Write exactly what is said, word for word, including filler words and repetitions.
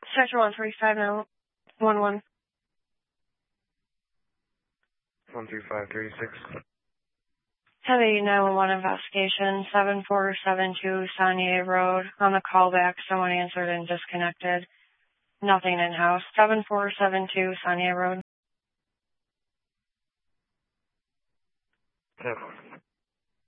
Sector one three five nine one one. one three five three six. Heavy nine one one investigation, seven four seven two Saunier Road. On the callback, someone answered and disconnected. Nothing in-house. seven four seven two Saunier Road. ten.